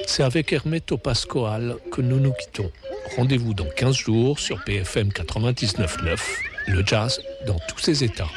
C'est avec Hermeto Pascoal que nous nous quittons. Rendez-vous dans 15 jours sur BFM 99.9, le jazz dans tous ses états.